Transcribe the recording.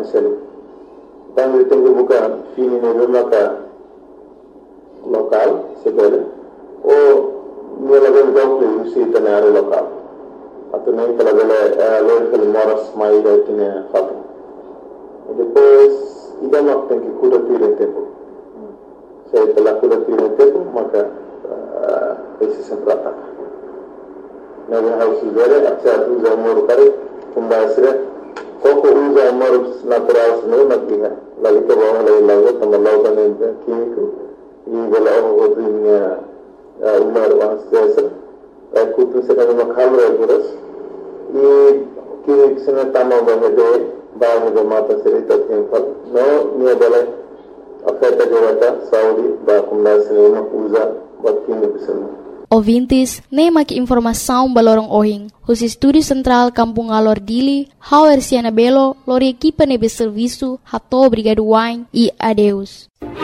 selu. Tangi tengu buka fini ne maka lokal sebele o ne lagal dokle usi tanare lokal atau ne kala bele local moras mai da tine fatu depois ida mak tenki kuda tire tempo saya telah kuda tire tempo maka esse sempre ataca na house vere acha usa amor kare kumbasire koko usa amor natural no nakiha lagi ke bawah lagu tambah kan kimiko ini bola oh dunia umar wangsa aku tu sekarang makam regulas ini kimik sana tamam bahwa mata cerita tempat no ni boleh afeta jawata Saudi ba kumna sinema usa buat kimik sana. Ouvintes, nem aqui informação balorong ohing. Os Estúdio Central Kampung Alor Dili, Hauer Siana Belo, lori equipa nebe serviço, hato obrigado wine e adeus.